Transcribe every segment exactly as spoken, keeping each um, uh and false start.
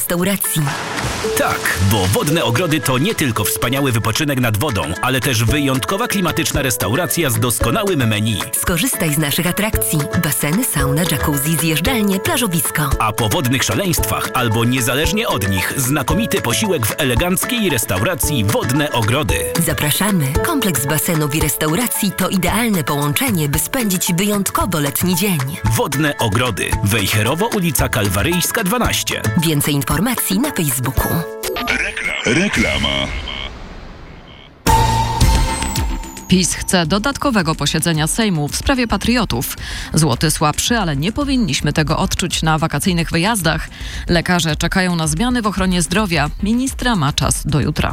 restauracji. Tak, bo Wodne Ogrody to nie tylko wspaniały wypoczynek nad wodą, ale też wyjątkowa klimatyczna restauracja z doskonałym menu. Skorzystaj z naszych atrakcji. Baseny, sauna, jacuzzi, zjeżdżalnie, plażowisko. A po wodnych szaleństwach albo niezależnie od nich znakomity posiłek w eleganckiej restauracji Wodne Ogrody. Zapraszamy. Kompleks basenów i restauracji to idealne połączenie, by spędzić wyjątkowo letni dzień. Wodne Ogrody. Wejherowo, ulica Kalwaryjska dwanaście. Więcej informacji na Facebooku. Reklama. PiS chce dodatkowego posiedzenia Sejmu w sprawie patriotów. Złoty słabszy, ale nie powinniśmy tego odczuć na wakacyjnych wyjazdach. Lekarze czekają na zmiany w ochronie zdrowia. Ministra ma czas do jutra.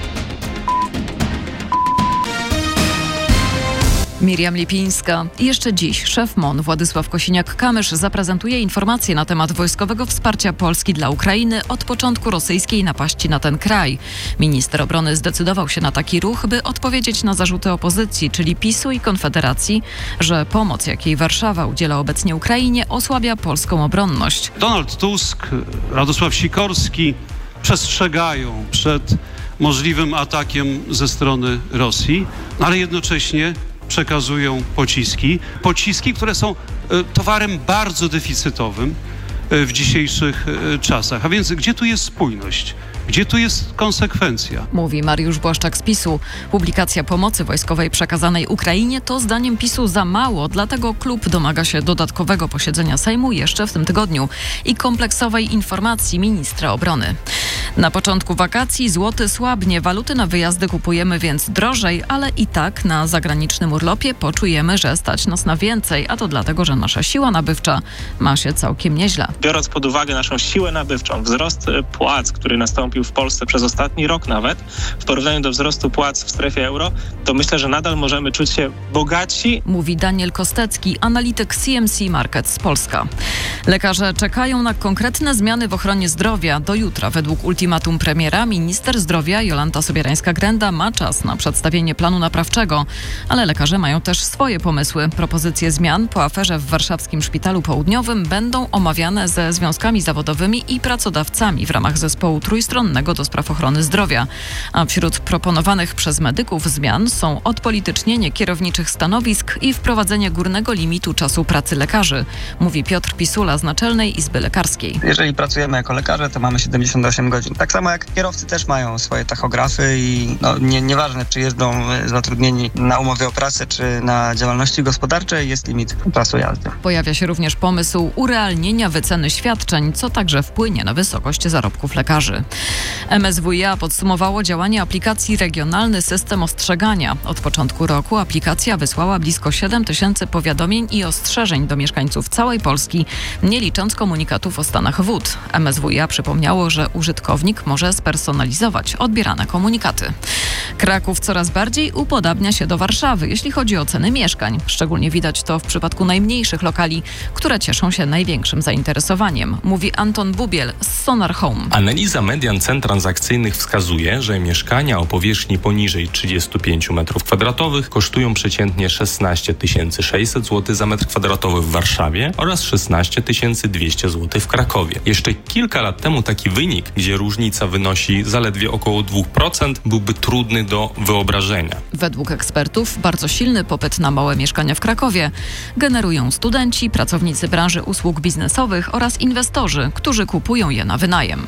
Miriam Lipińska. Jeszcze dziś szef M O N Władysław Kosiniak-Kamysz zaprezentuje informacje na temat wojskowego wsparcia Polski dla Ukrainy od początku rosyjskiej napaści na ten kraj. Minister obrony zdecydował się na taki ruch, by odpowiedzieć na zarzuty opozycji, czyli PiSu i Konfederacji, że pomoc, jakiej Warszawa udziela obecnie Ukrainie, osłabia polską obronność. Donald Tusk, Radosław Sikorski przestrzegają przed możliwym atakiem ze strony Rosji, ale jednocześnie przekazują pociski. Pociski, które są towarem bardzo deficytowym w dzisiejszych czasach. A więc gdzie tu jest spójność? Gdzie tu jest konsekwencja? Mówi Mariusz Błaszczak z PiSu. Publikacja pomocy wojskowej przekazanej Ukrainie to zdaniem PiSu za mało, dlatego klub domaga się dodatkowego posiedzenia Sejmu jeszcze w tym tygodniu i kompleksowej informacji ministra obrony. Na początku wakacji złoty słabnie, waluty na wyjazdy kupujemy więc drożej, ale i tak na zagranicznym urlopie poczujemy, że stać nas na więcej, a to dlatego, że nasza siła nabywcza ma się całkiem nieźle. Biorąc pod uwagę naszą siłę nabywczą, wzrost płac, który nastąpił w Polsce przez ostatni rok nawet, w porównaniu do wzrostu płac w strefie euro, to myślę, że nadal możemy czuć się bogaci. Mówi Daniel Kostecki, analityk C M C Markets z Polska. Lekarze czekają na konkretne zmiany w ochronie zdrowia. Do jutra według ultimatum premiera minister zdrowia Jolanta Sobierańska-Grenda ma czas na przedstawienie planu naprawczego, ale lekarze mają też swoje pomysły. Propozycje zmian po aferze w warszawskim Szpitalu Południowym będą omawiane ze związkami zawodowymi i pracodawcami w ramach zespołu trójstronnego do spraw ochrony zdrowia. A wśród proponowanych przez medyków zmian są odpolitycznienie kierowniczych stanowisk i wprowadzenie górnego limitu czasu pracy lekarzy, mówi Piotr Pisula z Naczelnej Izby Lekarskiej. Jeżeli pracujemy jako lekarze, to mamy siedemdziesiąt osiem godzin. Tak samo jak kierowcy też mają swoje tachografy i no, nie, nieważne, czy jeżdżą zatrudnieni na umowie o pracę, czy na działalności gospodarczej, jest limit czasu jazdy. Pojawia się również pomysł urealnienia wyceny świadczeń, co także wpłynie na wysokość zarobków lekarzy. M S W iA podsumowało działanie aplikacji Regionalny System Ostrzegania. Od początku roku aplikacja wysłała blisko siedem tysięcy powiadomień i ostrzeżeń do mieszkańców całej Polski, nie licząc komunikatów o stanach wód. M S W iA przypomniało, że użytkownik może spersonalizować odbierane komunikaty. Kraków coraz bardziej upodabnia się do Warszawy, jeśli chodzi o ceny mieszkań. Szczególnie widać to w przypadku najmniejszych lokali, które cieszą się największym zainteresowaniem, mówi Anton Bubiel z Sonar Home. Analiza median cen transakcyjnych wskazuje, że mieszkania o powierzchni poniżej trzydziestu pięciu metrów kwadratowych kosztują przeciętnie szesnaście tysięcy sześćset złotych za metr kwadratowy w Warszawie oraz szesnaście tysięcy dwieście złotych w Krakowie. Jeszcze kilka lat temu taki wynik, gdzie różnica wynosi zaledwie około dwa procent, byłby trudny do wyobrażenia. Według ekspertów bardzo silny popyt na małe mieszkania w Krakowie generują studenci, pracownicy branży usług biznesowych oraz inwestorzy, którzy kupują je na wynajem.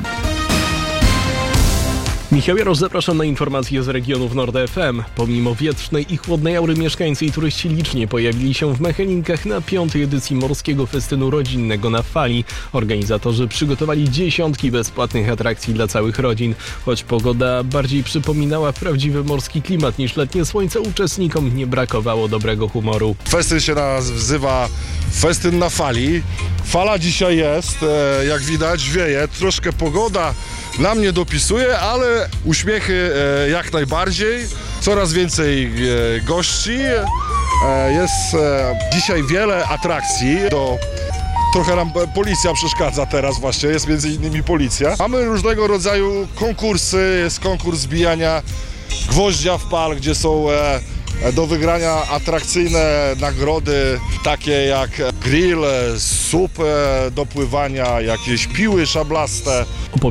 Michał Jarosz, zapraszam na informacje z regionów Nord F M. Pomimo wietrznej i chłodnej aury mieszkańcy i turyści licznie pojawili się w Mechelinkach na piątej edycji Morskiego Festynu Rodzinnego na Fali. Organizatorzy przygotowali dziesiątki bezpłatnych atrakcji dla całych rodzin. Choć pogoda bardziej przypominała prawdziwy morski klimat niż letnie słońce, uczestnikom nie brakowało dobrego humoru. Festyn się nazywa Festyn na Fali. Fala dzisiaj jest, jak widać, wieje. Troszkę pogoda nam nie dopisuje, ale uśmiechy jak najbardziej. Coraz więcej gości. Jest dzisiaj wiele atrakcji. Do... Trochę nam policja przeszkadza teraz właśnie, jest między innymi policja. Mamy różnego rodzaju konkursy, jest konkurs zbijania gwoździa w pal, gdzie są do wygrania atrakcyjne nagrody, takie jak grill, słup do pływania, jakieś piły szablaste.